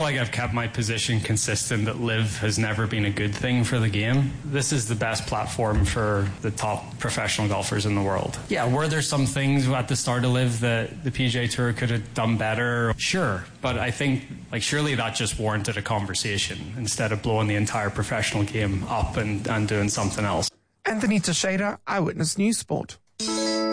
like I've kept my position consistent that LIV has never been a good thing for the game. This is the best platform for the top professional golfers in the world. Yeah, were there some things at the start of LIV that the PGA Tour could have done better? Sure, but I think surely that just warranted a conversation instead of blowing the entire professional game up and doing something else. Anthony Teixeira, Eyewitness News Sport.